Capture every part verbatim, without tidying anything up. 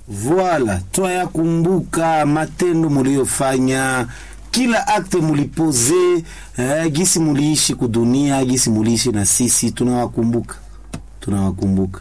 Voilà, twaya kumbuka matendo muliofanya, kila akte mulipoze, eh, gisi muliishi kudunia, gisi muliishi na sisi, tunawakumbuka. Tunawakumbuka.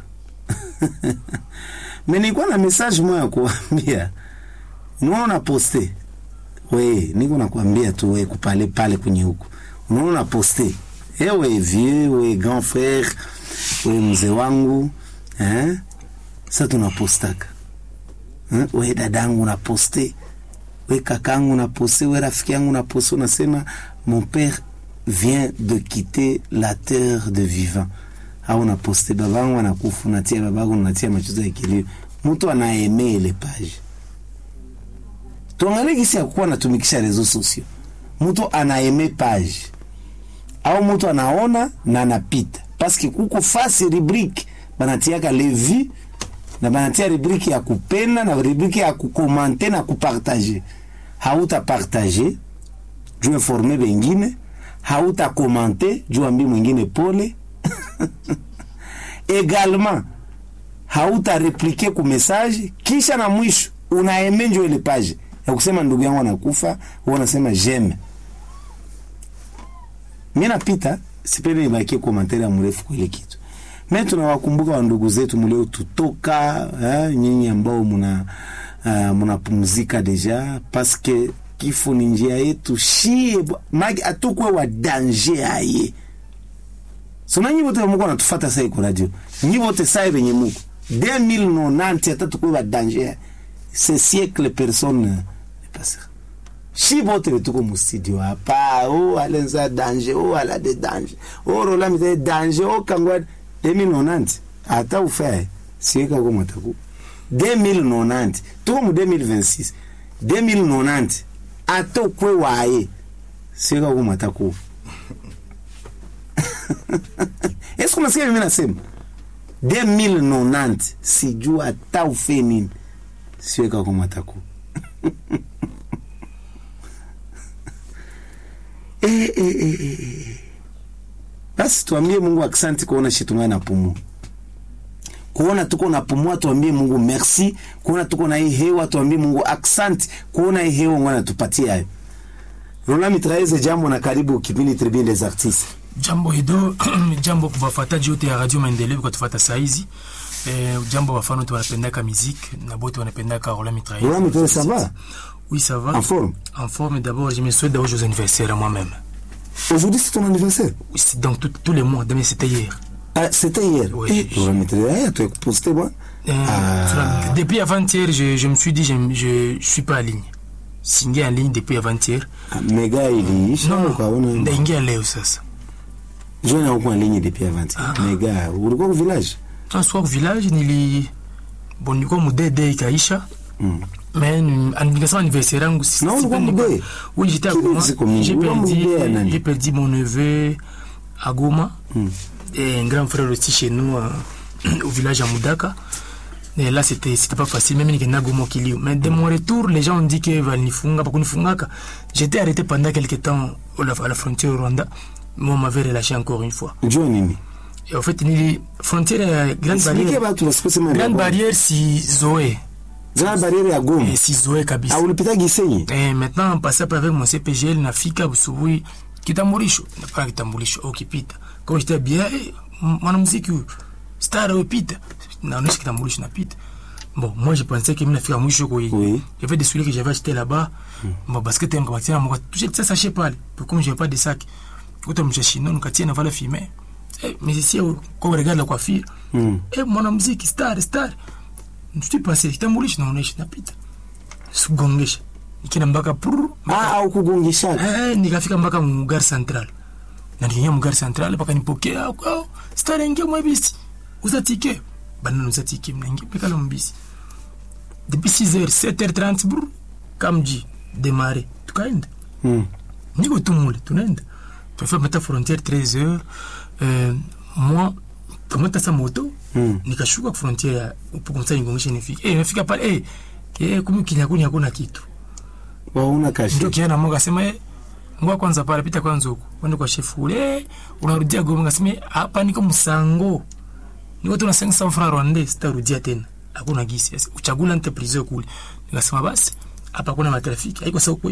Menikuwa na message moja kuambia. Unaona poste. We, niko nakwambia tu we kupale pale kwenye huko. Unaona poste. Ewe vieux, we grand frère, we mzee wangu, eh? Sasa tunapostaka. Eh? We dadangu na poste. We kakangu na poste, we rafiki yangu na poste, unasema mon père vient de quitter la terre de vivant. Au na poste babangu anakufa, unatia babangu, unatia machozi ya kilio. Mtu anaeme ile page. Tuangalie kisi ya kuwa natumikisha rezo sosio. Mtu anaeme page. Au mtu anaona na anapita. Paske kuko fasi rubrique banatiaka levi na banatia rubrique ya kupenda na rubrique ya kukomante na kupartager. Hauta partager juu informer wengine, hauta komante juu ambi mwingine pole. Également hauta repliquer ku message kisha na mwisho unaeme njo ile page ya kusema ndugu yangu anakufa, wewe unasema j'aime. Mimi napita sipendi nibaki commentaire mrefu kwa ile kitu. Mimi tunawakumbuka wa ndugu zetu mlio tutoka, eh, nyinyi ambao mna uh, mnapumzika deja parce que kifo ni njia yetu shie magi atukwe wa danger aye. So nanyi wote mko natufuata sasa iko radio. Nyi wote sasa benye mko deux mille quatre-vingt-dix atatukwe wa danger. Ce siècle personne ne passe. Si bote tuko mu studio hapa, oh alenza danger, oh ala de danger. Oh rola mi de danger, oh kangwa deux mille quatre-vingt-dix. Ata ufaye, siweka kwa mataku. deux mille quatre-vingt-dix, tuko mu deux mille vingt-six. deux mille quatre-vingt-dix. Ata kwe wae. Siweka kwa mataku. Est-ce qu'on a sikia mimi nasema? deux mille quatre-vingt-dix, sijua ata ufe nini. Siweka kwa mataku. Eh, eh, eh, eh. Basi tuambie Mungu asante kuona shitunga na pumu. Kuona tuko na pumua tuambie Mungu merci. Kuona tuko na hii hewa tuambie Mungu asante. Kuona hii hewa ngwana tupatie hayo. Rola mitraeze jambo na karibu kipindi Tribune des Artistes. Jambo hido, jambo kwa wafataji wote ya Radio Maendeleo kwa tufata saizi. Eh, jambo wafano tu wanapendaka musique na bote wanapendaka Rola mitraeze. Rola mitraeze ça va? Oui, ça va. En forme? En forme, d'abord, je me souhaite d'avoir joyeux anniversaire à moi-même. Aujourd'hui, c'est ton anniversaire? Oui, c'est donc tout, tous les mois. Demain, c'était hier. Ah, c'était hier? Oui. Eh, Rola mitraeze, tu as posté moi? Euh, ah. Depuis avant-hier, je, je me suis dit, je ne je, je suis pas en ligne. Singe en ligne depuis avant-hier. Ah, méga, il est... Non, non, d'inge à Léo, ça. Je n'ai aucun en ligne depuis avant-hier. Ah. Méga, où est le village? Un soir au village, il y a... Bon, il y a un dédé qui a Isha. Mais anniversaire anniversaire non non oui j'étais à Goma, j'ai perdu j'ai perdu mon neveu à Goma mm. et un grand frère aussi chez nous euh, au village à Moudaka. Et là c'était c'était pas facile même il y a Goma Kilio, mais de mon retour les gens ont dit que Valnifunga pas Kunifunga. J'étais arrêté pendant quelques temps à la, à la frontière au Rwanda, mais on m'avait relâché encore une fois. Johnny. Et en fait il frontière grande barrière grande barrière si Zoé Zana barrière ya Goma. Et si Zoé kabisa. Ah, ulipita Gisenyi. Et maintenant on passe avec mon C P G L nafika busubuhi kitambulisho. Napaka kitambulisho au kipita. Quand j'étais bien, mwanamuziki star au pita. Naonesha kitambulisho napita. Bon, moi je pensais que mimi nafika mwisho kwa hiyo. Oui. Il y avait des souliers que j'avais acheté là-bas. Mon basket en kabatina moi touché ça sachet pas. Comme j'ai pas de sac. Quand on me chino nikatia na vala filmer. Eh, mais ici quand on regarde la coiffure. Eh, mwanamuziki star star. Ndio pasi kitambulisho naonesha napita. Sugongesha. Nikina mpaka prr. Ah, au kugongesha. Eh, nikafika mpaka Mugari Central. Na nikiingia Mugari Central mpaka nipokea. Oh, star ingia mwebisi. Uza ticket. Bana uza ticket mnaingia mpaka la mbisi. Depuis six heures, sept heures trente brr. Kamji démarrer. Tukaenda. Mm. Niko tumule tunaenda. Tufika meta frontière treize heures. Euh, moi kama tasa moto mm. nikashuka frontière upo kumsa ningongesha nifika eh nifika pale eh eh kumi kinyakunya hakuna kitu waona kashi ndio kiana Mungu asema eh ngoa kwanza pale pita kwanza huko wende kwa chef ule unarudia Goma ngasema hapa niko msango niko tuna cinq cents francs rwandais sitarudia tena hakuna gisi uchagula nte prison kule. Nikasema basi hapa kuna matrafiki haiko sawa.